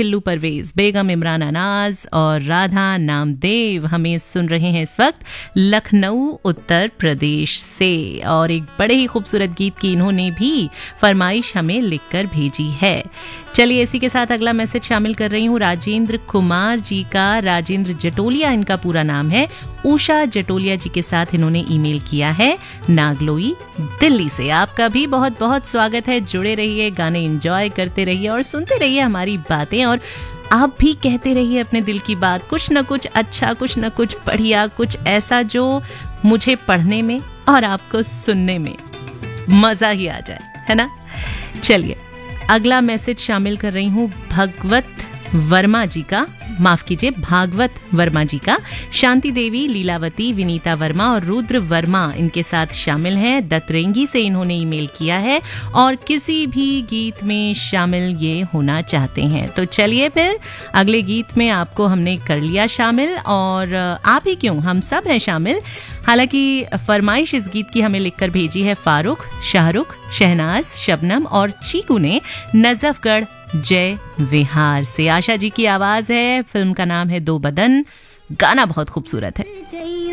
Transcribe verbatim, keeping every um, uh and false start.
खिल्लू परवेज, बेगम इमरान अनाज और राधा नामदेव हमें सुन रहे हैं इस वक्त लखनऊ उत्तर प्रदेश से। और एक बड़े ही खूबसूरत गीत की इन्होंने भी फरमाइश हमें लिखकर भेजी है। चलिए इसी के साथ अगला मैसेज शामिल कर रही हूँ राजेंद्र कुमार जी का। राजेंद्र जटोलिया इनका पूरा नाम है। उषा जटोलिया जी के साथ इन्होंने ईमेल किया है नागलोई दिल्ली से। आपका भी बहुत बहुत स्वागत है। जुड़े रहिए, गाने एंजॉय करते रहिए और सुनते रहिए हमारी बातें, और आप भी कहते रहिए अपने दिल की बात, कुछ न कुछ अच्छा, कुछ न कुछ बढ़िया, कुछ ऐसा जो मुझे पढ़ने में और आपको सुनने में मजा ही आ जाए, है ना। चलिए अगला मैसेज शामिल कर रही हूँ भगवत वर्मा जी का, माफ कीजिए भागवत वर्मा जी का। शांति देवी, लीलावती, विनीता वर्मा और रुद्र वर्मा इनके साथ शामिल हैं। दतरेंगी से इन्होंने ईमेल किया है और किसी भी गीत में शामिल ये होना चाहते हैं। तो चलिए फिर अगले गीत में आपको हमने कर लिया शामिल, और आप ही क्यों, हम सब हैं शामिल। हालांकि फरमाइश इस गीत की हमें लिखकर भेजी है फारूक, शाहरुख, शहनाज, शबनम और चीकू ने नजफगढ़ जय विहार से। आशा जी की आवाज है, फिल्म का नाम है दो बदन। गाना बहुत खूबसूरत है।